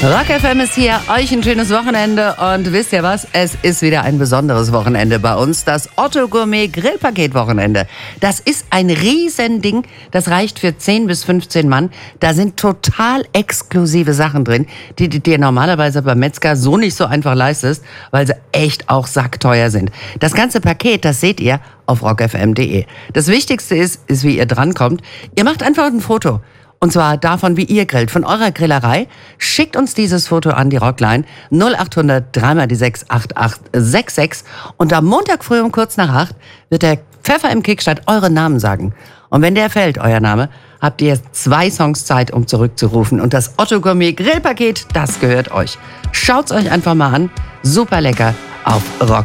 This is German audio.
Rock FM ist hier, euch ein schönes Wochenende und wisst ihr was? Es ist wieder ein besonderes Wochenende bei uns, das Otto Gourmet Grillpaket Wochenende. Das ist ein Riesending, das reicht für 10 bis 15 Mann. Da sind total exklusive Sachen drin, die du dir normalerweise beim Metzger so nicht so einfach leistest, weil sie echt auch sackteuer sind. Das ganze Paket, das seht ihr auf rockfm.de. Das Wichtigste ist, wie ihr drankommt. Ihr macht einfach ein Foto. Und zwar davon, wie ihr grillt, von eurer Grillerei. Schickt uns dieses Foto an die Rockline 0800 3x6 8866. Und am Montag früh um kurz nach 8 wird der Pfeffer im Kickstart euren Namen sagen. Und wenn der fällt, euer Name, habt ihr 2 Songs Zeit, um zurückzurufen. Und das Otto Gourmet Grillpaket, das gehört euch. Schaut's euch einfach mal an. Super lecker auf Rock